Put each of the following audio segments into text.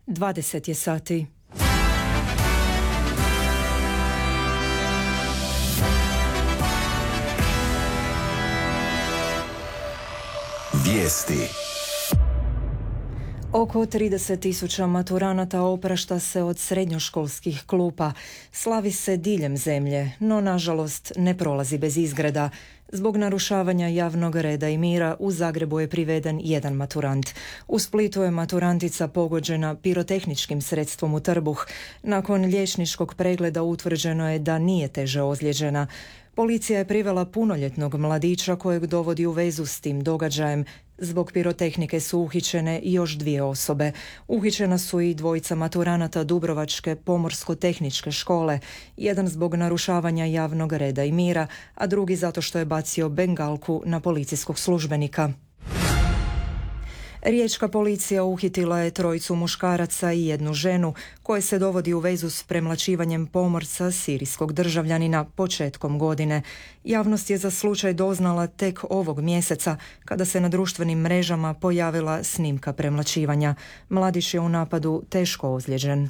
20 je sati. Vijesti. Oko 30.000 maturanata oprašta se od srednjoškolskih klupa. Slavi se diljem zemlje, no nažalost ne prolazi bez izgreda. Zbog narušavanja javnog reda i mira u Zagrebu je priveden jedan maturant. U Splitu je maturantica pogođena pirotehničkim sredstvom u trbuh. Nakon liječničkog pregleda utvrđeno je da nije teže ozlijeđena. Policija je privela punoljetnog mladića kojeg dovodi u vezu s tim događajem. Zbog pirotehnike su uhićene još 2 osobe. Uhićena su i 2 maturanata Dubrovačke pomorsko-tehničke škole. Jedan zbog narušavanja javnog reda i mira, a drugi zato što je bacio bengalku na policijskog službenika. Riječka policija uhitila je 3 muškaraca i 1 ženu koje se dovodi u vezu s premlaćivanjem pomorca sirijskog državljanina početkom godine. Javnost je za slučaj doznala tek ovog mjeseca kada se na društvenim mrežama pojavila snimka premlaćivanja. Mladić je u napadu teško ozlijeđen.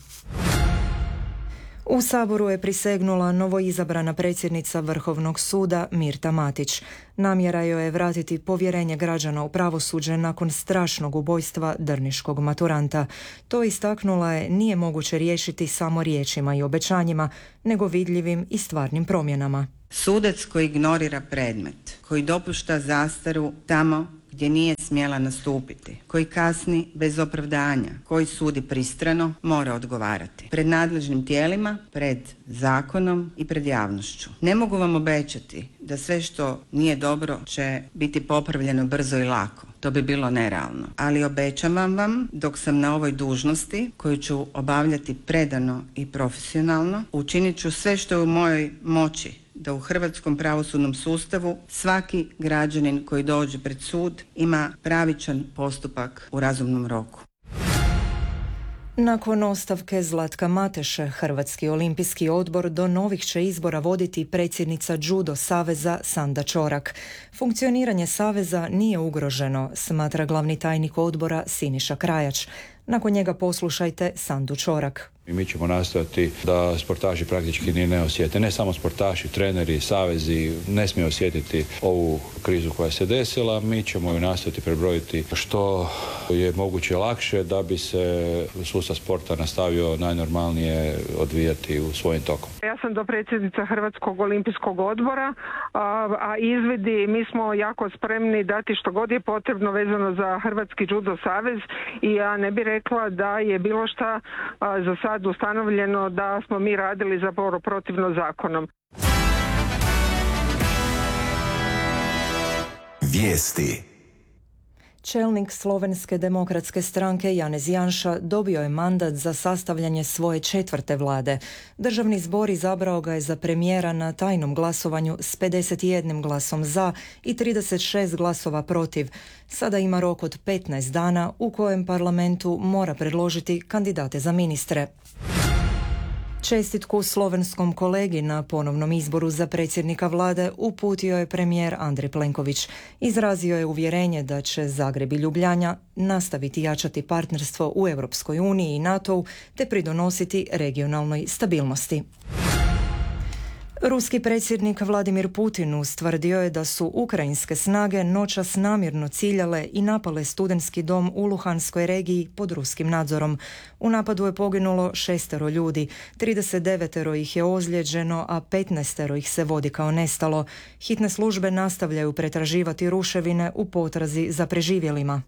U Saboru je prisegnula novoizabrana predsjednica Vrhovnog suda Mirta Matić. Namjera joj je vratiti povjerenje građana u pravosuđe nakon strašnog ubojstva drniškog maturanta. To, istaknula je, nije moguće riješiti samo riječima i obećanjima, nego vidljivim i stvarnim promjenama. Sudac koji ignorira predmet, koji dopušta zastaru tamo gdje nije smjela nastupiti, koji kasni bez opravdanja, koji sudi pristrano, mora odgovarati. Pred nadležnim tijelima, pred zakonom i pred javnošću. Ne mogu vam obećati da sve što nije dobro će biti popravljeno brzo i lako. To bi bilo nerealno. Ali obećavam vam, dok sam na ovoj dužnosti, koju ću obavljati predano i profesionalno, učinit ću sve što je u mojoj moći da u hrvatskom pravosudnom sustavu svaki građanin koji dođe pred sud ima pravičan postupak u razumnom roku. Nakon ostavke Zlatka Mateše, Hrvatski olimpijski odbor do novih će izbora voditi predsjednica Judo saveza Sanda Čorak. Funkcioniranje saveza nije ugroženo, smatra glavni tajnik odbora Siniša Krajač. Nakon njega poslušajte Sandu Čorak. I mi ćemo nastojati da sportaši praktički ni ne osjete. Ne samo sportaši, treneri, savezi ne smiju osjetiti ovu krizu koja se desila. Mi ćemo ju nastojati prebrojiti što je moguće lakše da bi se sustav sporta nastavio najnormalnije odvijati u svojim tokom. Ja sam dopredsjednica Hrvatskog olimpijskog odbora, a izvidi, mi smo jako spremni dati što god je potrebno vezano za Hrvatski judo savez i ja ne bih rekla da je bilo šta za sad ustanovljeno da smo mi radili za protivno zakonom. Vijesti. Čelnik Slovenske demokratske stranke Janez Janša dobio je mandat za sastavljanje svoje 4. vlade. Državni zbor izabrao ga je za premijera na tajnom glasovanju s 51 glasom za i 36 glasova protiv. Sada ima rok od 15 dana u kojem parlamentu mora predložiti kandidate za ministre. Čestitku slovenskom kolegi na ponovnom izboru za predsjednika vlade uputio je premijer Andrej Plenković. Izrazio je uvjerenje da će Zagreb i Ljubljana nastaviti jačati partnerstvo u Europskoj uniji i NATO-u te pridonositi regionalnoj stabilnosti. Ruski predsjednik Vladimir Putin ustvrdio je da su ukrajinske snage noćas namjerno ciljale i napale studentski dom u Luhanskoj regiji pod ruskim nadzorom. U napadu je poginulo 6 ljudi, 39 ih je ozlijeđeno, a 15 ih se vodi kao nestalo. Hitne službe nastavljaju pretraživati ruševine u potrazi za preživjelima.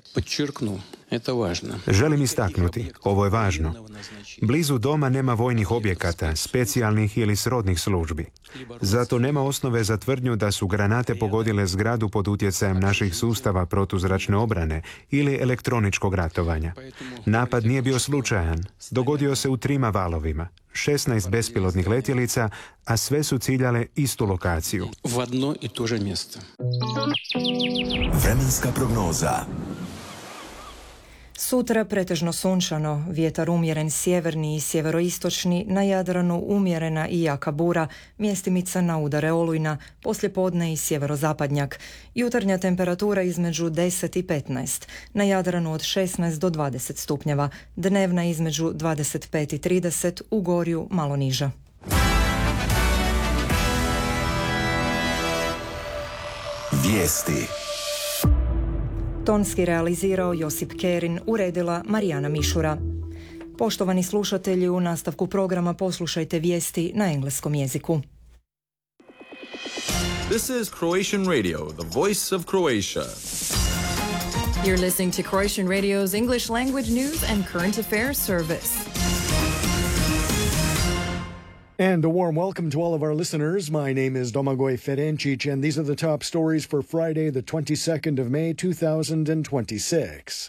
Želim istaknuti, ovo je važno. Blizu doma nema vojnih objekata, specijalnih ili srodnih službi. Zato nema osnove za tvrdnju da su granate pogodile zgradu pod utjecajem naših sustava protuzračne obrane ili elektroničkog ratovanja. Napad nije bio slučajan. Dogodio se u 3 valovima. 16 bespilotnih letjelica, a sve su ciljale istu lokaciju. Vremenska prognoza. Sutra pretežno sunčano, vjetar umjeren sjeverni i sjeveroistočni, na Jadranu umjerena i jaka bura, mjestimica na udare olujna, poslijepodne i sjeverozapadnjak. Jutarnja temperatura između 10 i 15, na Jadranu od 16 do 20 stupnjeva, dnevna između 25 i 30, u Gorju malo niža. Vijesti. Tonski realizirao Josip Kerin, uredila Marijana Mišura. Poštovani slušatelji, u nastavku programa poslušajte vijesti na engleskom jeziku. This is Croatian Radio, the voice of Croatia. You're listening to Croatian Radio's English language news and current affairs service. And a warm welcome to all of our listeners. My name is Domagoj Ferencic, and these are the top stories for Friday, the 22nd of May, 2026.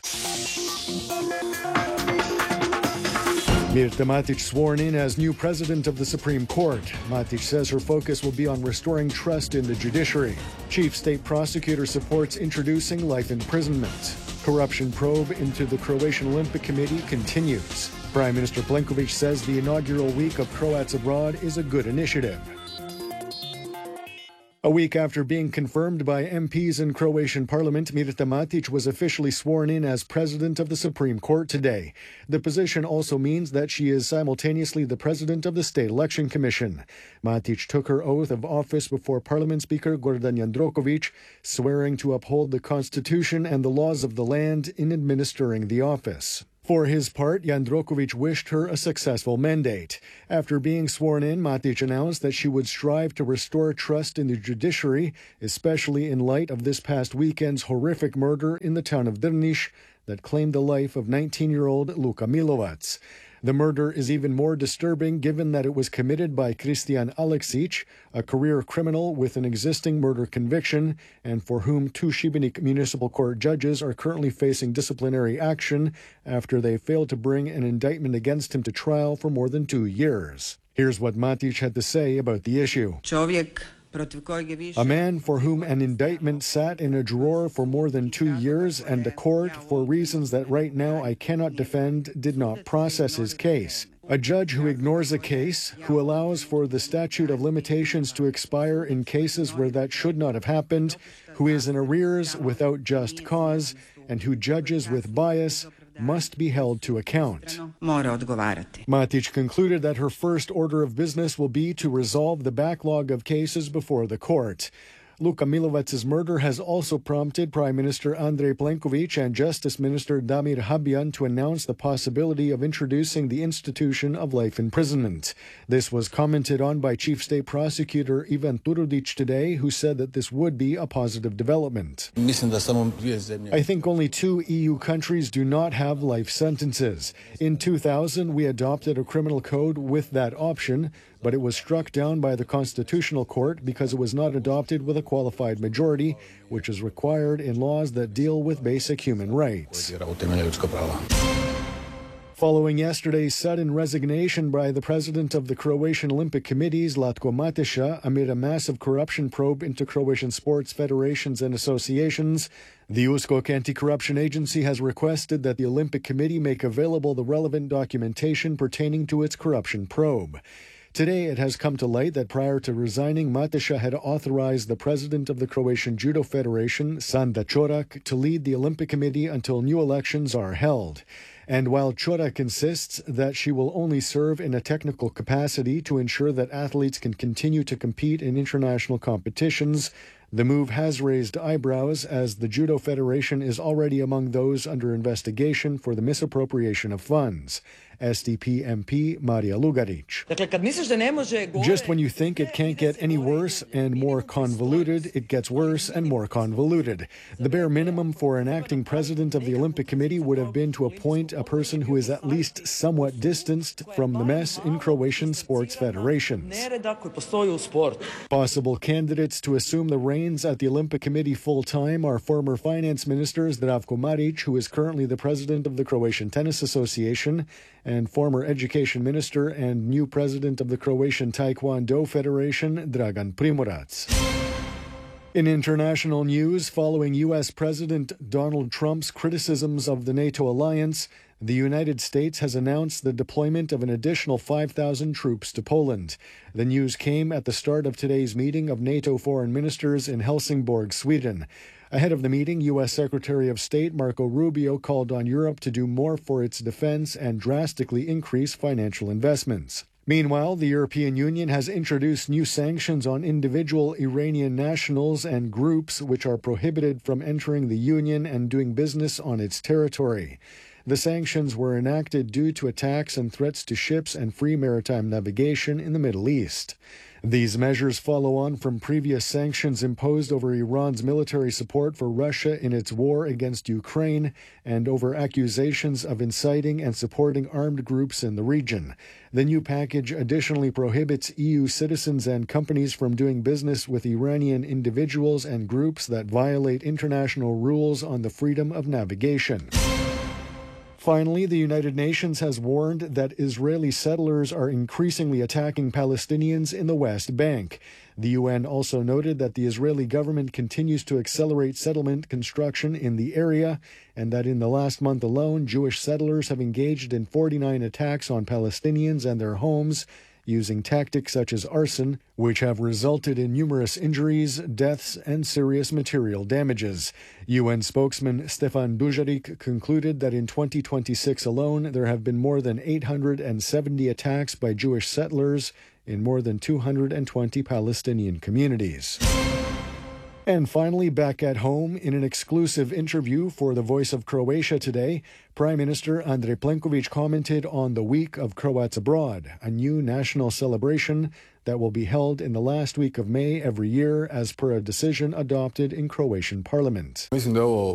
Mirta Matić sworn in as new president of the Supreme Court. Matić says her focus will be on restoring trust in the judiciary. Chief state prosecutor supports introducing life imprisonment. Corruption probe into the Croatian Olympic Committee continues. Prime Minister Plenković says the inaugural week of Croats abroad is a good initiative. A week after being confirmed by MPs in Croatian parliament, Mirta Matić was officially sworn in as president of the Supreme Court today. The position also means that she is simultaneously the president of the State Election Commission. Matić took her oath of office before Parliament Speaker Gordan Jandroković, swearing to uphold the Constitution and the laws of the land in administering the office. For his part, Jandroković wished her a successful mandate. After being sworn in, Matić announced that she would strive to restore trust in the judiciary, especially in light of this past weekend's horrific murder in the town of Drniš that claimed the life of 19-year-old Luka Milovac. The murder is even more disturbing given that it was committed by Kristijan Aleksić, a career criminal with an existing murder conviction, and for whom two Šibenik Municipal Court judges are currently facing disciplinary action after they failed to bring an indictment against him to trial for more than 2 years. Here's what Matić had to say about the issue. A man for whom an indictment sat in a drawer for more than 2 years and a court, for reasons that right now I cannot defend, did not process his case. A judge who ignores a case, who allows for the statute of limitations to expire in cases where that should not have happened, who is in arrears without just cause, and who judges with bias, must be held to account. Matić concluded that her first order of business will be to resolve the backlog of cases before the court. Luka Milovac's murder has also prompted Prime Minister Andrej Plenković and Justice Minister Damir Habijan to announce the possibility of introducing the institution of life imprisonment. This was commented on by Chief State Prosecutor Ivan Turudić today, who said that this would be a positive development. I think only 2 EU countries do not have life sentences. In 2000, we adopted a criminal code with that option, but it was struck down by the Constitutional Court because it was not adopted with a qualified majority, which is required in laws that deal with basic human rights. Following yesterday's sudden resignation by the president of the Croatian Olympic Committee, Zlatko Mateša, amid a massive corruption probe into Croatian sports federations and associations, the USKOK Anti-Corruption Agency has requested that the Olympic Committee make available the relevant documentation pertaining to its corruption probe. Today, it has come to light that prior to resigning, Mateša had authorized the president of the Croatian Judo Federation, Sanda Čorak, to lead the Olympic Committee until new elections are held. And while Čorak insists that she will only serve in a technical capacity to ensure that athletes can continue to compete in international competitions, the move has raised eyebrows as the Judo Federation is already among those under investigation for the misappropriation of funds. SDP MP Marija Lugarić. Just when you think it can't get any worse and more convoluted, it gets worse and more convoluted. The bare minimum for an acting president of the Olympic Committee would have been to appoint a person who is at least somewhat distanced from the mess in Croatian sports federations. Possible candidates to assume the reins at the Olympic Committee full-time are former finance minister Zdravko Marić, who is currently the president of the Croatian Tennis Association, and former education minister and new president of the Croatian Taekwondo Federation, Dragan Primorac. In international news, following U.S. President Donald Trump's criticisms of the NATO alliance, the United States has announced the deployment of an additional 5,000 troops to Poland. The news came at the start of today's meeting of NATO foreign ministers in Helsingborg, Sweden. Ahead of the meeting, U.S. Secretary of State Marco Rubio called on Europe to do more for its defense and drastically increase financial investments. Meanwhile, the European Union has introduced new sanctions on individual Iranian nationals and groups which are prohibited from entering the Union and doing business on its territory. The sanctions were enacted due to attacks and threats to ships and free maritime navigation in the Middle East. These measures follow on from previous sanctions imposed over Iran's military support for Russia in its war against Ukraine and over accusations of inciting and supporting armed groups in the region. The new package additionally prohibits EU citizens and companies from doing business with Iranian individuals and groups that violate international rules on the freedom of navigation. Finally, the United Nations has warned that Israeli settlers are increasingly attacking Palestinians in the West Bank. The UN also noted that the Israeli government continues to accelerate settlement construction in the area and that in the last month alone, Jewish settlers have engaged in 49 attacks on Palestinians and their homes, using tactics such as arson, which have resulted in numerous injuries, deaths, and serious material damages. UN spokesman Stefan Dujarric concluded that in 2026 alone, there have been more than 870 attacks by Jewish settlers in more than 220 Palestinian communities. And finally, back at home, in an exclusive interview for the Voice of Croatia today, Prime Minister Andrej Plenković commented on the Week of Croats Abroad, a new national celebration that will be held in the last week of May every year as per a decision adopted in Croatian Parliament. I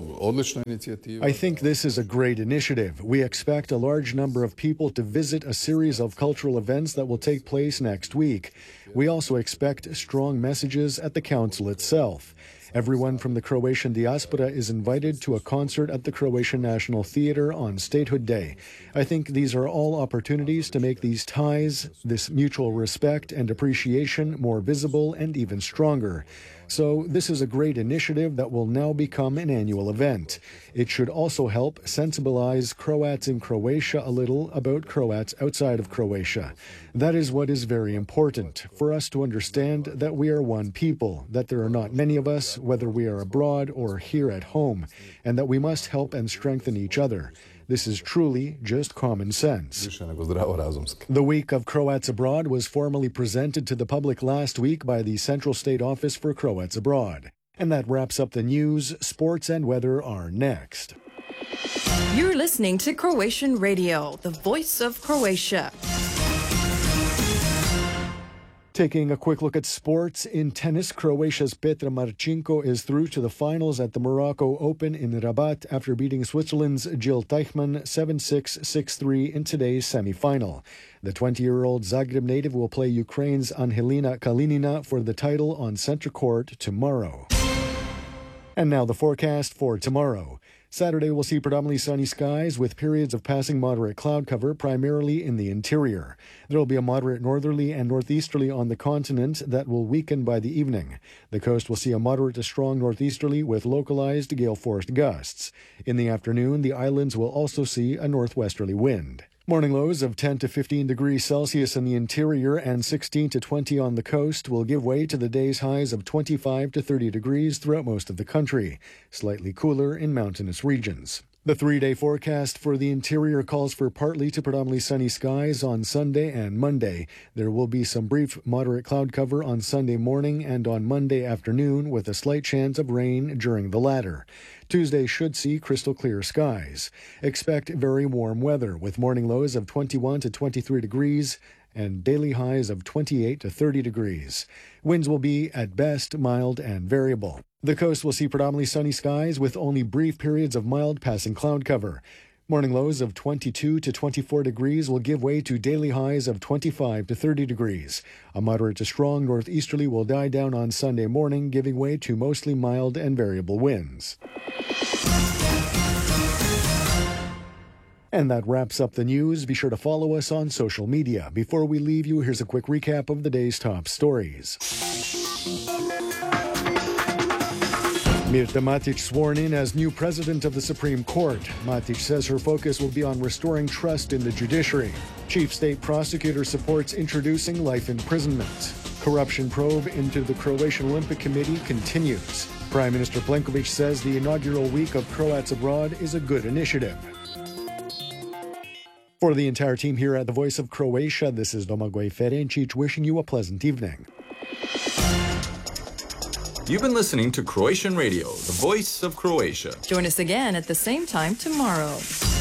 think this is a great initiative. We expect a large number of people to visit a series of cultural events that will take place next week. We also expect strong messages at the Council itself. Everyone from the Croatian diaspora is invited to a concert at the Croatian National Theatre on Statehood Day. I think these are all opportunities to make these ties, this mutual respect and appreciation more visible and even stronger. So this is a great initiative that will now become an annual event. It should also help sensibilize Croats in Croatia a little about Croats outside of Croatia. That is what is very important, for us to understand that we are one people, that there are not many of us, whether we are abroad or here at home, and that we must help and strengthen each other. This is truly just common sense. The Week of Croats Abroad was formally presented to the public last week by the Central State Office for Croats Abroad. And that wraps up the news. Sports and weather are next. You're listening to Croatian Radio, the voice of Croatia. Taking a quick look at sports, in tennis, Croatia's Petra Marcinko is through to the finals at the Morocco Open in Rabat after beating Switzerland's Jill Teichmann 7-6, 6-3 in today's semi-final. The 20-year-old Zagreb native will play Ukraine's Angelina Kalinina for the title on center court tomorrow. And now the forecast for tomorrow. Saturday will see predominantly sunny skies with periods of passing moderate cloud cover, primarily in the interior. There will be a moderate northerly and northeasterly on the continent that will weaken by the evening. The coast will see a moderate to strong northeasterly with localized gale force gusts. In the afternoon, the islands will also see a northwesterly wind. Morning lows of 10 to 15 degrees Celsius in the interior and 16 to 20 on the coast will give way to the day's highs of 25 to 30 degrees throughout most of the country, slightly cooler in mountainous regions. The 3-day forecast for the interior calls for partly to predominantly sunny skies on Sunday and Monday. There will be some brief moderate cloud cover on Sunday morning and on Monday afternoon with a slight chance of rain during the latter. Tuesday should see crystal clear skies. Expect very warm weather with morning lows of 21 to 23 degrees and daily highs of 28 to 30 degrees. Winds will be, at best, mild and variable. The coast will see predominantly sunny skies with only brief periods of mild passing cloud cover. Morning lows of 22 to 24 degrees will give way to daily highs of 25 to 30 degrees. A moderate to strong northeasterly will die down on Sunday morning, giving way to mostly mild and variable winds. And that wraps up the news. Be sure to follow us on social media. Before we leave you, here's a quick recap of the day's top stories. Mirta Matić sworn in as new president of the Supreme Court. Matić says her focus will be on restoring trust in the judiciary. Chief state prosecutor supports introducing life imprisonment. Corruption probe into the Croatian Olympic Committee continues. Prime Minister Plenković says the inaugural week of Croats Abroad is a good initiative. For the entire team here at the Voice of Croatia, this is Domagoj Ferencic wishing you a pleasant evening. You've been listening to Croatian Radio, the voice of Croatia. Join us again at the same time tomorrow.